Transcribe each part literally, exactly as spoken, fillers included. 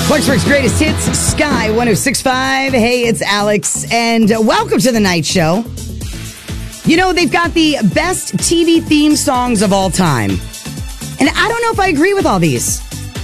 Clarksburg's greatest hits, Sky one oh six point five. Hey, it's Alex, and uh, welcome to the night show. You know, they've got the best T V theme songs of all time. And I don't know if I agree with all these.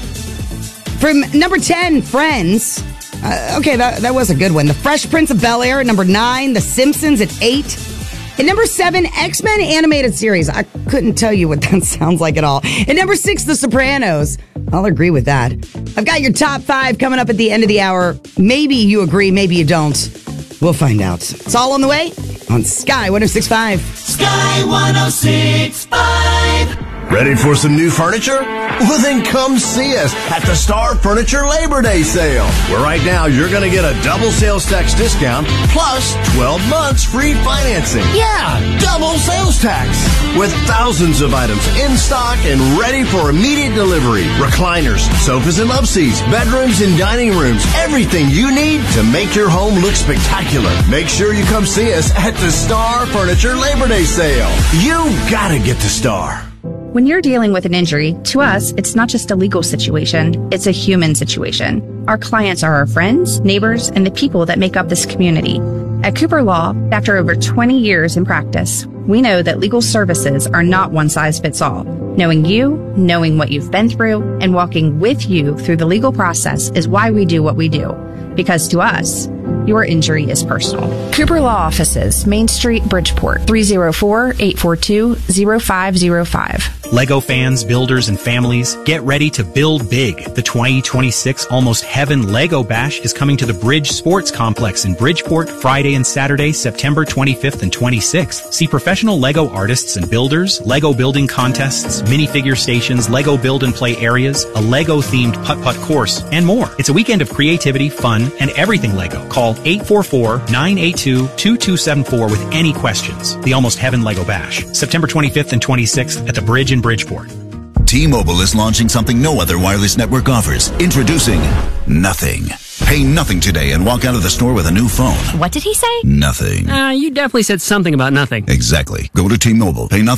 From number ten, Friends. Uh, okay, that, that was a good one. The Fresh Prince of Bel-Air at number nine. The Simpsons at eight. At number seven, X-Men Animated Series. I couldn't tell you what that sounds like at all. At number six, The Sopranos. I'll agree with that. I've got your top five coming up at the end of the hour. Maybe you agree, maybe you don't. We'll find out. It's all on the way on Sky one oh six point five. Sky one oh six point five. Ready for some new furniture? Well, then come see us at the Star Furniture Labor Day Sale, where right now you're going to get a double sales tax discount plus twelve months free financing. Yeah, double sales tax. With thousands of items in stock and ready for immediate delivery. Recliners, sofas and love seats, bedrooms and dining rooms. Everything you need to make your home look spectacular. Make sure you come see us at the Star Furniture Labor Day Sale. You gotta get the Star. When you're dealing with an injury, to us, it's not just a legal situation, it's a human situation. Our clients are our friends, neighbors, and the people that make up this community. At Cooper Law, after over twenty years in practice, we know that legal services are not one size fits all. Knowing you, knowing what you've been through, and walking with you through the legal process is why we do what we do. Because to us, your injury is personal. Cooper Law Offices, Main Street, Bridgeport, three oh four, eight four two, oh five oh five. Lego fans, builders, and families, get ready to build big. The twenty twenty-six Almost Heaven Lego Bash is coming to the Bridge Sports Complex in Bridgeport Friday and Saturday, September twenty-fifth and twenty-sixth. See professional Lego artists and builders, Lego building contests, minifigure stations, Lego build and play areas, a Lego-themed putt-putt course, and more. It's a weekend of creativity, fun, and everything Lego. Call eight four four, nine eight two, two two seven four with any questions. The Almost Heaven Lego Bash, September twenty-fifth and twenty-sixth at the Bridge in Bridgeport. T-Mobile is launching something no other wireless network offers. Introducing Nothing. Pay nothing today and walk out of the store with a new phone. What did he say? Nothing. Uh, you definitely said something about nothing. Exactly. Go to T-Mobile. Pay nothing.